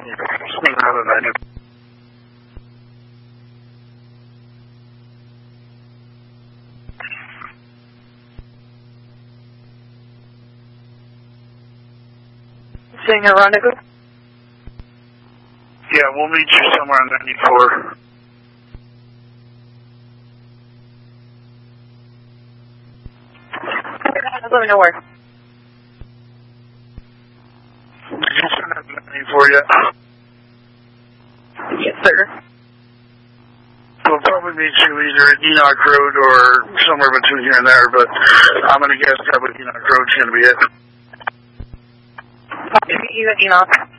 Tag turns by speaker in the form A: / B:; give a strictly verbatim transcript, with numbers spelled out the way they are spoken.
A: Saying a rendezvous?
B: Yeah, we'll meet you somewhere on ninety-four.
A: Let me know where.
B: Did you send that ninety-four yet?
A: Yes, sir.
B: We'll probably meet you either at Enoch Road or somewhere between here and there, but I'm going to guess probably Enoch Road's going to be it.
A: I'll meet you at Enoch.